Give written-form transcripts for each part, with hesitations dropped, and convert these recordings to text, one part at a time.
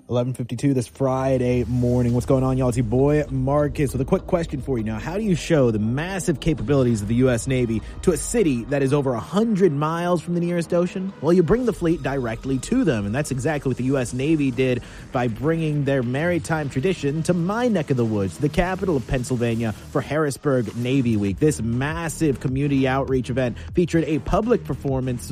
11:52 this Friday morning. What's going on, y'all? It's your boy Marcus with a quick question for you. Now, how do you show the massive capabilities of the U.S. Navy to a city that is over 100 miles from the nearest ocean? Well, you bring the fleet directly to them, and that's exactly what the U.S. Navy did by bringing their maritime tradition to my neck of the woods, the capital of Pennsylvania, for Harrisburg Navy Week. This massive community outreach event featured public performances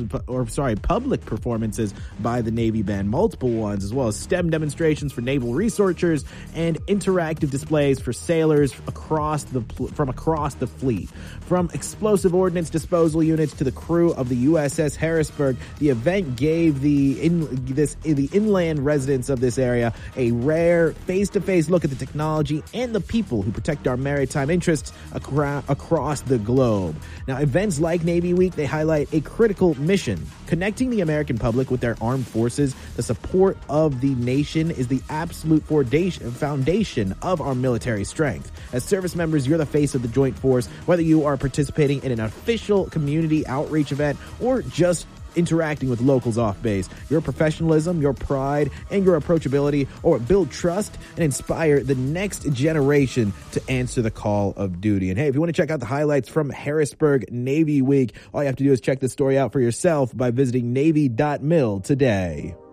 by the Navy band, multiple ones, as well as STEM demonstrations for naval researchers and interactive displays for sailors from across the fleet. From explosive ordnance disposal units to the crew of the USS Harrisburg, the event gave the inland residents of this area a rare face-to-face look at the technology and the people who protect our maritime interests across the globe. Now, events like Navy Week, they highlight a critical mission: connecting the American public with their armed forces. The support of the nation is the absolute foundation of our military strength. As service members, you're the face of the joint force, whether you are participating in an official community outreach event or just interacting with locals off base. Your professionalism, your pride, and your approachability or build trust and inspire the next generation to answer the call of duty. And hey, if you want to check out the highlights from Harrisburg Navy Week, all you have to do is check this story out for yourself by visiting Navy.mil today.